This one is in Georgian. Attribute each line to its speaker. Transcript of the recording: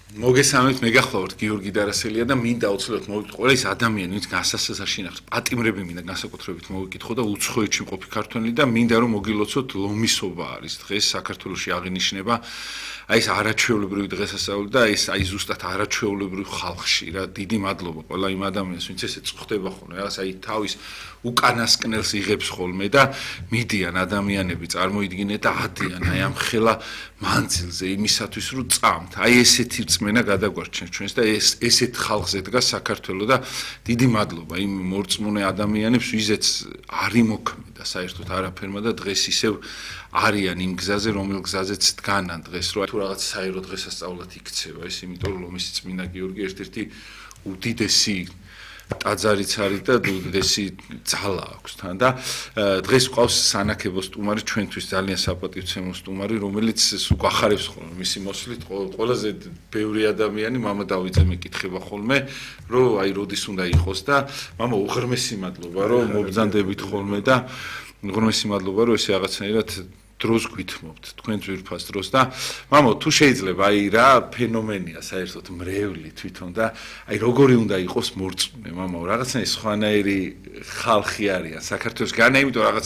Speaker 1: მოგესალმებით, მეგახლავართ გიორგი დარასელია და მინდა უცლებთ მოვიკითხო ყველა ის ადამიანი, ვინც გასასაზარში ნახავს, პატიმრები მინდა განსაკუთრებით მოვიკითხო და უცხოეთში მყოფი ქართველი და მინდა რომ მოგილოცოთ ლომისობა არის დღეს საქართველოში აღინიშნება აი ეს არაჩვეულებრივი დღესასწაული და აი ზუსტად არაჩვეულებრივ ხალხში რა დიდი მადლობა ყველა იმ ადამიანს ვინც ესე წხვდება ხოლმე რაღაც აი თავის უკანასკნელს იღებს ხოლმე და მიდიან ადამიანები წარმოიდგინეთ და ადიან აი ამ ხელა მანძილზე იმისათვის რომ წამთ აი ესეთი რწმენა გადაგვარჩენს ჩვენს და ესეთ ხალხზე დგას საქართველო და დიდი მადლობა იმ მორწმუნე ადამიანებს ვიზეც არ იმოქმედა საერთოდ არაფერმა და დღეს ისევ არიან იმ გზაზე რომელ გზაზეც დგანან დღეს რომ თუ რაღაც საერო დღესასწაულად იქცევა ეს იმიტომ რომ ლომის წმინდა გიორგი ერთ-ერთი უდიდესი ტაძარიც არის და უდიდესი ძალა აქვს თან და დღეს ყავს სანაქებო სტუმარი ჩვენთვის ძალიან საპატივცემო სტუმარი რომელიც გვახარებს ხოლმე მისი მოსვლით ყველაზე ბევრი ადამიანი მამა დავიძე მეკითხება ხოლმე რომ აი როდის უნდა იყოს და მამა უღრმესი მადლობა რომ მობრძანდებით ხოლმე და უღრმესი მადლობა რომ ესე რაღაცნაირად დროს გვითმობთ თქვენ ძვირფას დროს და მამო თუ შეიძლება აი რა ფენომენია საერთოდ მრევლი თვითონ და აი როგორი უნდა იყოს მორწმუნე მამო რაღაცნაირი სხვანაირი ხალხი არიან საქართველოს განა იმიტომ რაღაც